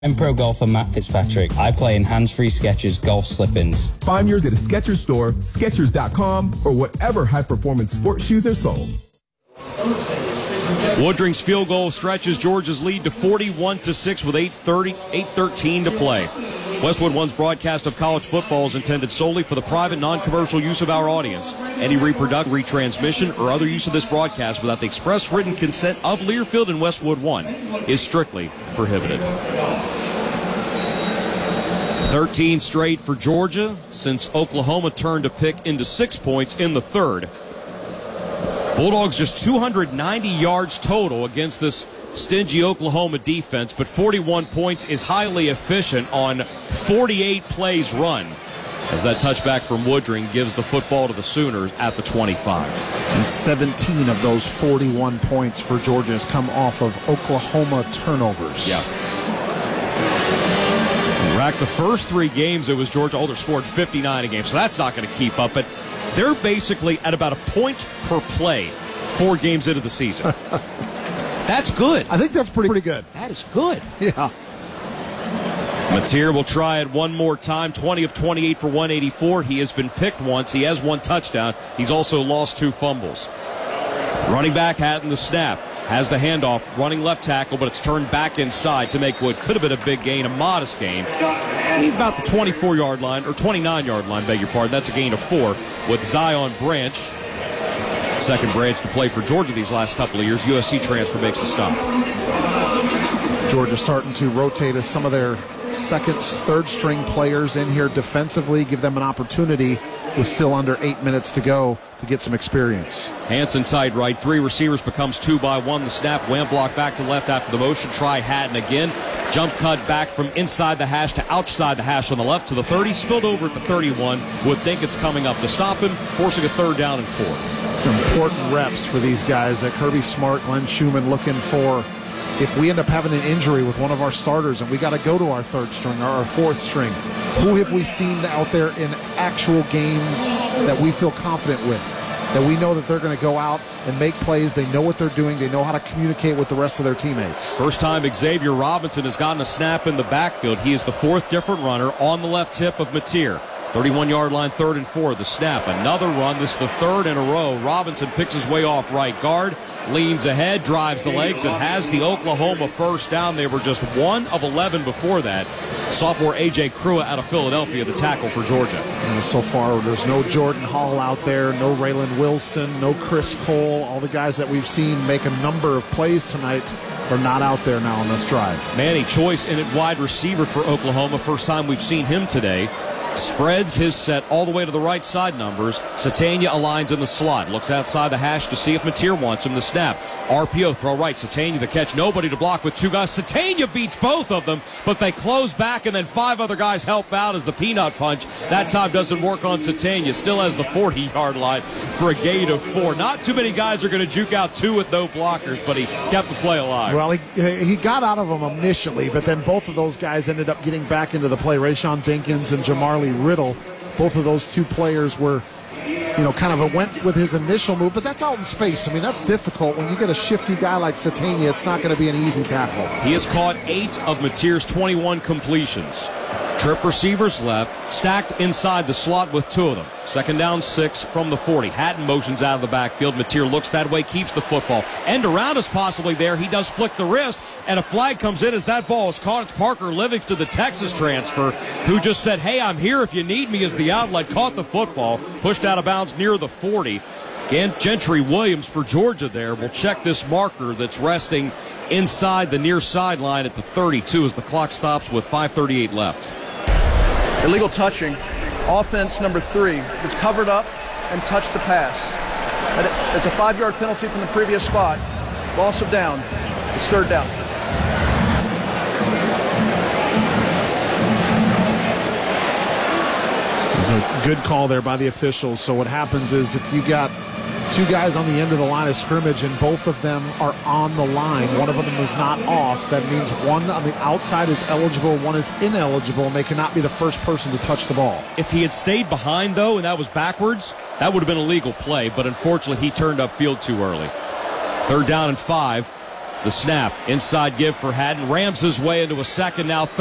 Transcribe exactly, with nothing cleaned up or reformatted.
I'm pro golfer Matt Fitzpatrick. I play in hands-free Skechers golf slip-ins. Find yours at a Skechers store, Skechers dot com, or whatever high-performance sports shoes are sold. Woodring's field goal stretches Georgia's lead to forty-one to six with eight thirteen to play. Westwood One's broadcast of college football is intended solely for the private, non-commercial use of our audience. Any reproduction, retransmission, or other use of this broadcast without the express written consent of Learfield and Westwood One is strictly prohibited. thirteen straight for Georgia since Oklahoma turned a pick into six points in the third. Bulldogs just two hundred ninety yards total against this stingy Oklahoma defense, but forty-one points is highly efficient on forty-eight plays run, as that touchback from Woodring gives the football to the Sooners at the twenty-five. And seventeen of those forty-one points for Georgia has come off of Oklahoma turnovers. Yeah. Rack the first three games, it was Georgia Older scored fifty-nine a game, so that's not going to keep up, but they're basically at about a point per play four games into the season. That's good. I think that's pretty, pretty good. That is good. Yeah. Mateer will try it one more time. twenty of twenty-eight for one eighty-four. He has been picked once. He has one touchdown. He's also lost two fumbles. Running back Hatton the snap. Has the handoff, running left tackle, but it's turned back inside to make what could have been a big gain, a modest gain. About the twenty-four-yard line, or twenty-nine-yard line, beg your pardon. That's a gain of four with Zion Branch. Second Branch to play for Georgia these last couple of years. U S C transfer makes a stop. Georgia starting to rotate as some of their second, third string players in here defensively, give them an opportunity with still under eight minutes to go to get some experience. Hanson tight right, three receivers becomes two by one. The snap, wham block back to left after the motion. Try Hatton again. Jump cut back from inside the hash to outside the hash on the left to the thirty. Spilled over at the thirty-one. Would think it's coming up to stop him, forcing a third down and four. Important reps for these guys that Kirby Smart, Glenn Schumann looking for. If we end up having an injury with one of our starters and we got to go to our third string or our fourth string, who have we seen out there in actual games that we feel confident with? That we know that they're going to go out and make plays. They know what they're doing. They know how to communicate with the rest of their teammates. First time Xavier Robinson has gotten a snap in the backfield. He is the fourth different runner on the left tip of Mateer. thirty-one-yard line, third and four. The snap, another run. This is the third in a row. Robinson picks his way off right guard, leans ahead, drives the legs, and has the Oklahoma first down. They were just one of eleven before that. Sophomore A J Crua out of Philadelphia, the tackle for Georgia. And so far, there's no Jordan Hall out there, no Raylan Wilson, no Chris Cole. All the guys that we've seen make a number of plays tonight are not out there now on this drive. Manny Choice in at wide receiver for Oklahoma. First time we've seen him today. Spreads his set all the way to the right side numbers. Satania aligns in the slot. Looks outside the hash to see if Mateer wants him. The snap. R P O throw right. Satania the catch. Nobody to block with two guys. Satania beats both of them, but they close back, and then five other guys help out as the peanut punch. That time doesn't work on Satania. Still has the forty-yard line for a gain of four. Not too many guys are going to juke out two with no blockers, but he kept the play alive. Well, he, he got out of them initially, but then both of those guys ended up getting back into the play. Rayshon Dinkins and Jamar Riddle, both of those two players were, you know, kind of a went with his initial move, but that's out in space. I mean, that's difficult. When you get a shifty guy like Satania, it's not going to be an easy tackle. He has caught eight of Mateer's twenty-one completions. Trip receivers left, stacked inside the slot with two of them. Second down, six from the forty. Hatton motions out of the backfield. Mateer looks that way, keeps the football. End around is possibly there. He does flick the wrist, and a flag comes in as that ball is caught. It's Parker Livingston, the Texas transfer, who just said, hey, I'm here if you need me as the outlet. Caught the football, pushed out of bounds near the forty. Gentry Williams for Georgia there will check this marker that's resting inside the near sideline at the thirty-two as the clock stops with five thirty-eight left. Illegal touching. Offense number three is covered up and touched the pass. It's a five-yard penalty from the previous spot. Loss of down. It's third down. It's a good call there by the officials. So what happens is if you got two guys on the end of the line of scrimmage and both of them are on the line, one of them is not off, that means one on the outside is eligible, one is ineligible, and they cannot be the first person to touch the ball. If he had stayed behind, though, and that was backwards, that would have been a legal play, but unfortunately he turned upfield too early. Third down and five. The snap, inside give for Haddon. Rams his way into a second, now